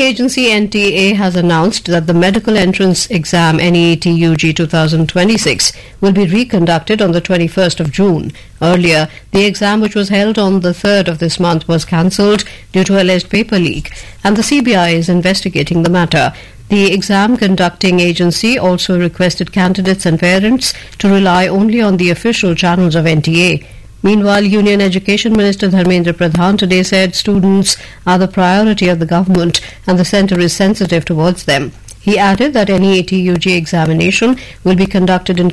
agency NTA has announced that the medical entrance exam NEET UG 2026 will be reconducted on the 21st of June. Earlier, the exam, which was held on the 3rd of this month, was cancelled due to alleged paper leak, and the CBI is investigating the matter. The exam conducting agency also requested candidates and parents to rely only on the official channels of NTA. Meanwhile, Union Education Minister Dharmendra Pradhan today said students are the priority of the government and the centre is sensitive towards them. He added that NEET UG examination will be conducted in